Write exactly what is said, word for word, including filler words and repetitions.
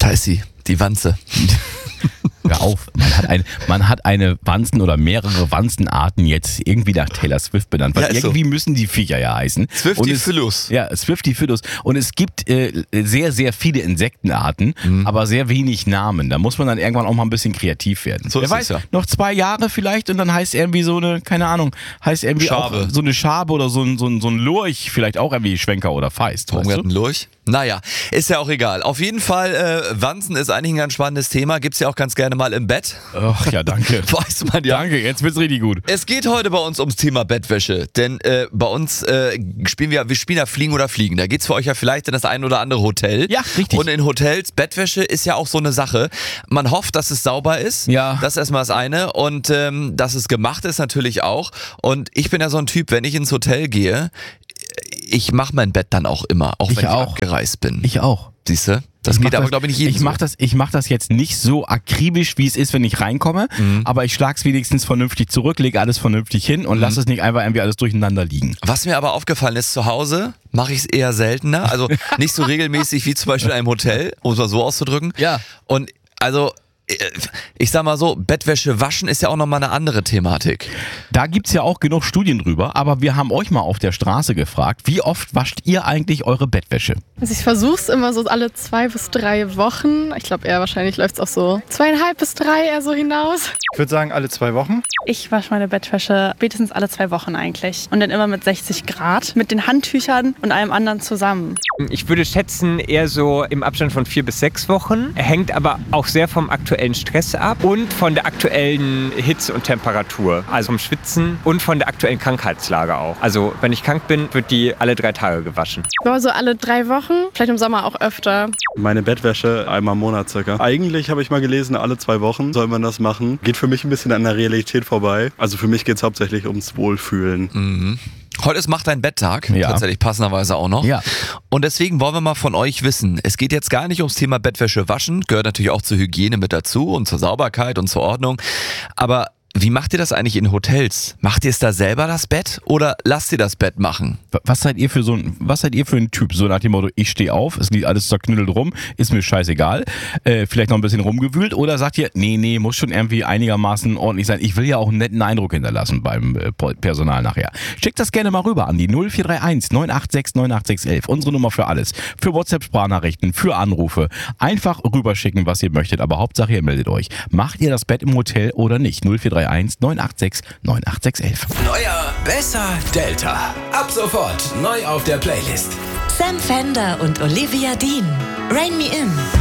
Da ist sie, die Wanze. Hör auf, man hat, ein, man hat eine Wanzen oder mehrere Wanzenarten jetzt irgendwie nach Taylor Swift benannt, weil Ja, ist irgendwie so. müssen die Viecher ja heißen. Swiftifilus. Ja, Swiftifilus. Und es gibt äh, sehr, sehr viele Insektenarten, mhm. aber sehr wenig Namen. Da muss man dann irgendwann auch mal ein bisschen kreativ werden. So Wer ist weiß, es ja. noch zwei Jahre vielleicht und dann heißt irgendwie so eine, keine Ahnung, heißt irgendwie Schabe. auch so eine Schabe oder so ein, so ein, so ein Lurch, vielleicht auch irgendwie Schwenker oder Feist. Warum Weißt hat ein Lurch? Naja, ist ja auch egal. Auf jeden Fall, äh, Wanzen ist eigentlich ein ganz spannendes Thema. Gibt's ja auch ganz gerne mal im Bett. Ach ja, danke. Weiß man ja. Danke, jetzt wird's richtig gut. Es geht heute bei uns ums Thema Bettwäsche, denn äh, bei uns äh, spielen wir, wir spielen ja Fliegen oder Fliegen. Da geht's für euch ja vielleicht in das ein oder andere Hotel. Ja, richtig. Und in Hotels, Bettwäsche ist ja auch so eine Sache. Man hofft, dass es sauber ist. Ja. Das ist erstmal das eine. Und ähm, dass es gemacht ist natürlich auch. Und ich bin ja so ein Typ, wenn ich ins Hotel gehe, ich mache mein Bett dann auch immer, auch Ich wenn ich auch. abgereist bin. Ich auch. Siehst du? Das Ich geht mach aber, das- glaube ich, nicht jedem Ich so. mache das, ich mach das jetzt nicht so akribisch, wie es ist, wenn ich reinkomme, Mhm. aber ich schlag's wenigstens vernünftig zurück, lege alles vernünftig hin und lass es nicht einfach irgendwie alles durcheinander liegen. Was mir aber aufgefallen ist, zu Hause mache ich es eher seltener. Also nicht so regelmäßig wie zum Beispiel in einem Hotel, um es mal so auszudrücken. Ja. Und also, ich sag mal so, Bettwäsche waschen ist ja auch nochmal eine andere Thematik. Da gibt's ja auch genug Studien drüber, aber wir haben euch mal auf der Straße gefragt, wie oft wascht ihr eigentlich eure Bettwäsche? Also ich versuche es immer so alle zwei bis drei Wochen. Ich glaube eher wahrscheinlich läuft es auch so zweieinhalb bis drei eher so hinaus. Ich würde sagen, alle zwei Wochen. Ich wasche meine Bettwäsche spätestens alle zwei Wochen eigentlich. Und dann immer mit sechzig Grad, mit den Handtüchern und allem anderen zusammen. Ich würde schätzen, eher so im Abstand von vier bis sechs Wochen. Hängt aber auch sehr vom aktuellen Stress ab und von der aktuellen Hitze und Temperatur. Also vom Schwitzen und von der aktuellen Krankheitslage auch. Also wenn ich krank bin, wird die alle drei Tage gewaschen. Ja, so alle drei Wochen, vielleicht im Sommer auch öfter. Meine Bettwäsche einmal im Monat circa. Eigentlich habe ich mal gelesen, alle zwei Wochen soll man das machen. Geht für mich ein bisschen an der Realität vorbei. Also für mich geht es hauptsächlich ums Wohlfühlen. Mhm. Heute ist Macht dein Betttag, Ja. tatsächlich passenderweise auch noch. Ja. Und deswegen wollen wir mal von euch wissen, es geht jetzt gar nicht ums Thema Bettwäsche waschen, gehört natürlich auch zur Hygiene mit dazu und zur Sauberkeit und zur Ordnung. Aber wie macht ihr das eigentlich in Hotels? Macht ihr es da selber das Bett oder lasst ihr das Bett machen? Was seid ihr für so ein, was seid ihr für ein Typ? So nach dem Motto, ich stehe auf, es liegt alles zerknüttelt rum, ist mir scheißegal. Äh, vielleicht noch ein bisschen rumgewühlt oder sagt ihr, nee, nee, muss schon irgendwie einigermaßen ordentlich sein. Ich will ja auch einen netten Eindruck hinterlassen beim äh, Personal nachher. Schickt das gerne mal rüber an die null vier drei eins neun acht sechs neun acht sechs eins. Unsere Nummer für alles. Für WhatsApp-Sprachnachrichten, für Anrufe. Einfach rüberschicken, was ihr möchtet, aber Hauptsache ihr meldet euch. Macht ihr das Bett im Hotel oder nicht? null vier drei eins neun acht sechs neun acht sechs eins. Neuer, besser, Delta. Ab sofort neu auf der Playlist. Sam Fender und Olivia Dean. Rain Me In.